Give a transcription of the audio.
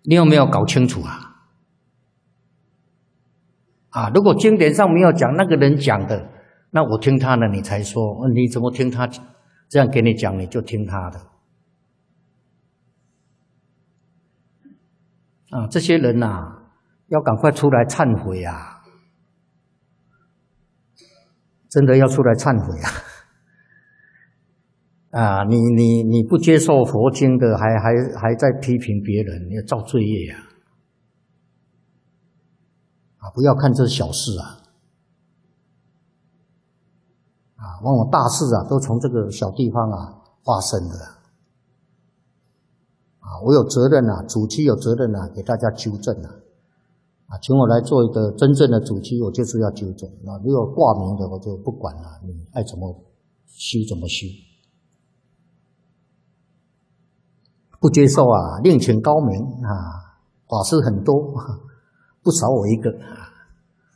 你有没有搞清楚啊？如果经典上没有讲那个人讲的，那我听他的，你才说，你怎么听他这样给你讲，你就听他的。这些人要赶快出来忏悔啊！真的要出来忏悔啊！你不接受佛经的，还在批评别人，你要造罪业不要看这小事往往大事都从这个小地方发生的我有责任主机有责任给大家纠正请我来做一个真正的主机，我就是要纠正如果挂名的我就不管了，你爱怎么修怎么修。不接受另请高明法师很多，不少我一个